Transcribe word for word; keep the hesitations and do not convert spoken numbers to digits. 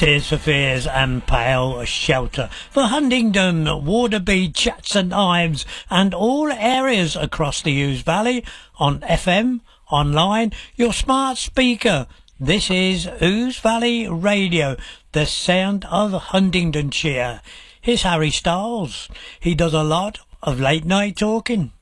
Tears for Fears and Pale Shelter for Huntingdon, Waterby, Chats and Ives and all areas across the Ouse Valley on F M, online, your smart speaker. This is Ouse Valley Radio, the sound of Huntingdonshire. Here's Harry Styles. He does a lot of late night talking.